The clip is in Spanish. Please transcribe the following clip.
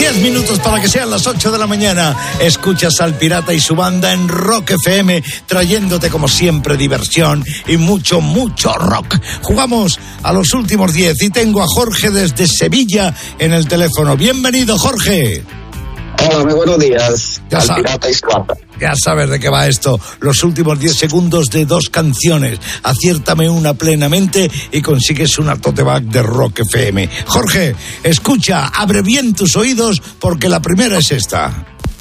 10 minutos para que sean las 8 de la mañana. Escuchas al Pirata y su banda en Rock FM, trayéndote como siempre diversión y mucho, mucho rock. Jugamos a los últimos 10 y tengo a Jorge desde Sevilla en el teléfono. Bienvenido, Jorge. Hola, muy buenos días. Al Pirata y su banda. Ya sabes de qué va esto. Los últimos 10 segundos de 2 canciones. Aciértame una plenamente y consigues una tote bag de Rock FM. Jorge, escucha, abre bien tus oídos porque la primera es esta.